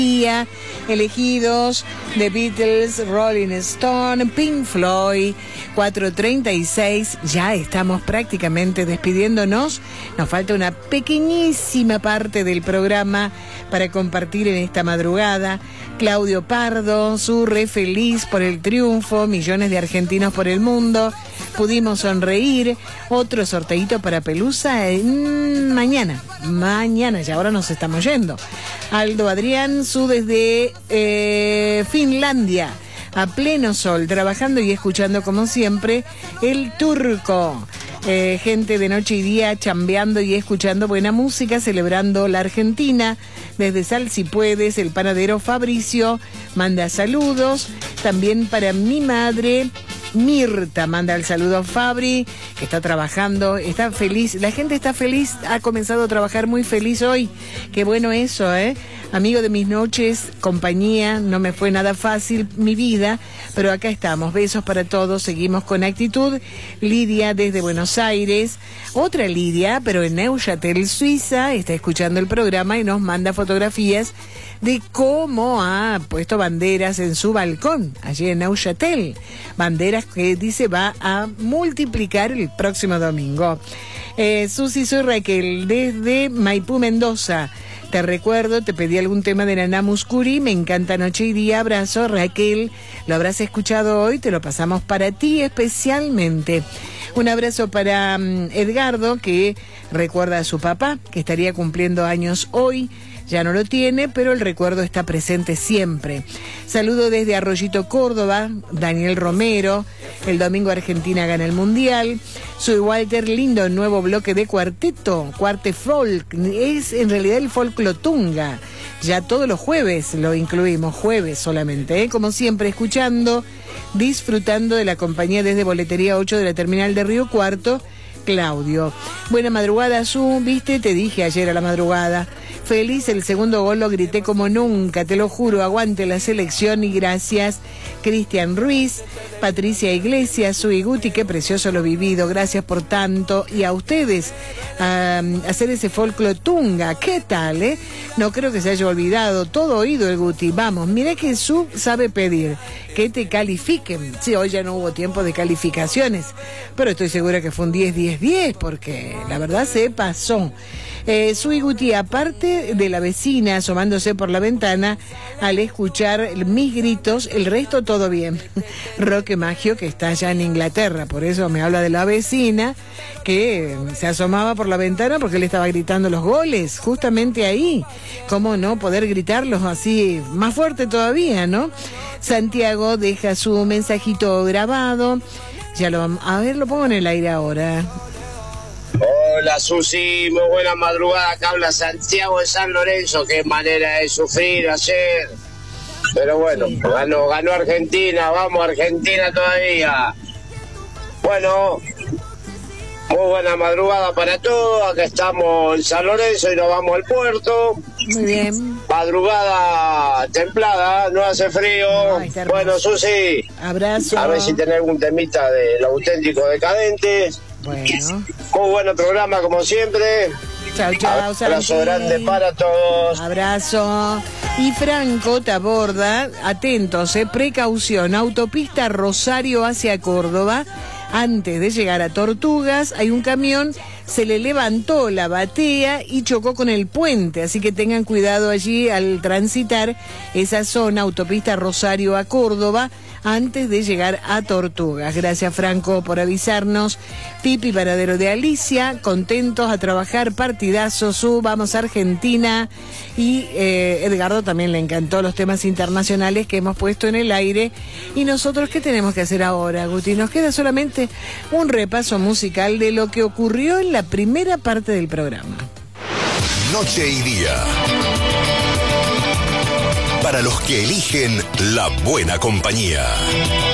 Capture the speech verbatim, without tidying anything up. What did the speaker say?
Elegidos: The Beatles, Rolling Stone, Pink Floyd. Cuatro treinta y seis, ya estamos prácticamente despidiéndonos. Nos falta una pequeñísima parte del programa para compartir en esta madrugada. Claudio Pardo, su re feliz por el triunfo, millones de argentinos por el mundo. Pudimos sonreír. Otro sorteíto para Pelusa en mañana. Mañana, ya ahora nos estamos yendo. Aldo Adrián, su desde eh, Finlandia, a pleno sol, trabajando y escuchando como siempre El Turco. Eh, gente de noche y día chambeando y escuchando buena música, celebrando la Argentina. Desde Sal Si Puedes, el panadero Fabricio manda saludos. También para mi madre Mirta manda el saludo a Fabri, que está trabajando, está feliz. La gente está feliz, ha comenzado a trabajar muy feliz hoy. Qué bueno eso, ¿eh? Amigo de mis noches, compañía, no me fue nada fácil mi vida, pero acá estamos. Besos para todos, seguimos con actitud. Lidia desde Buenos Aires, otra Lidia, pero en Neuchâtel, Suiza, está escuchando el programa y nos manda fotografías de cómo ha puesto banderas en su balcón, allí en Neuchâtel. Banderas que dice va a multiplicar el próximo domingo. Eh, Susi, soy Raquel, desde Maipú, Mendoza. Te recuerdo, te pedí algún tema de Naná Muscuri, me encanta Noche y Día, abrazo, Raquel, lo habrás escuchado hoy, te lo pasamos para ti especialmente. Un abrazo para um, Edgardo, que recuerda a su papá, que estaría cumpliendo años hoy. Ya no lo tiene, pero el recuerdo está presente siempre. Saludo desde Arroyito, Córdoba, Daniel Romero. El domingo Argentina gana el Mundial. Soy Walter, lindo nuevo bloque de cuarteto, Cuarte Folk. Es en realidad el Folclotunga. Ya todos los jueves lo incluimos, jueves solamente, ¿eh? Como siempre, escuchando, disfrutando de la compañía desde Boletería ocho de la Terminal de Río Cuarto. Claudio. Buena madrugada, Su, viste, te dije ayer a la madrugada. Feliz, el segundo gol lo grité como nunca, te lo juro, aguante la selección y gracias. Cristian Ruiz, Patricia Iglesias, Su y Guti, qué precioso lo vivido, gracias por tanto. Y a ustedes, a uh, hacer ese Folclotunga, ¿qué tal, eh? No creo que se haya olvidado, todo oído el Guti. Vamos, mira que Su sabe pedir que te califiquen. Sí, hoy ya no hubo tiempo de calificaciones, pero estoy segura que fue un diez diez diez, porque la verdad se pasó. Eh, Sui Guti, aparte de la vecina asomándose por la ventana al escuchar mis gritos, el resto todo bien. Roque Maggio, que está allá en Inglaterra, por eso me habla de la vecina que se asomaba por la ventana porque él estaba gritando los goles, justamente ahí. ¿Cómo no poder gritarlos así más fuerte todavía, no? Santiago deja su mensajito grabado. Ya lo vamos a ver, lo pongo en el aire ahora. Hola Susi, muy buena madrugada, acá habla Santiago de San Lorenzo, qué manera de sufrir ayer, pero bueno, sí. ganó, ganó Argentina, vamos Argentina todavía. Bueno, muy buena madrugada para todos, acá estamos en San Lorenzo y nos vamos al puerto. Muy bien. Madrugada templada, no hace frío. Ay, bueno Susi, abrazo. A ver si tenés algún temita de los auténticos decadentes. Bueno. Muy buen programa como siempre. Chao, chao. Abrazo Santi. grande para todos. Abrazo. Y Franco te aborda, atentos, eh, precaución, autopista Rosario hacia Córdoba. Antes de llegar a Tortugas hay un camión, se le levantó la batea y chocó con el puente, así que tengan cuidado allí al transitar esa zona, autopista Rosario a Córdoba, antes de llegar a Tortugas. Gracias, Franco, por avisarnos. Pipi, paradero de Alicia, contentos a trabajar, partidazo, Su, vamos a Argentina. Y eh, Edgardo también le encantó los temas internacionales que hemos puesto en el aire. Y nosotros, ¿qué tenemos que hacer ahora, Guti? Nos queda solamente un repaso musical de lo que ocurrió en la primera parte del programa. Noche y Día. Para los que eligen la buena compañía.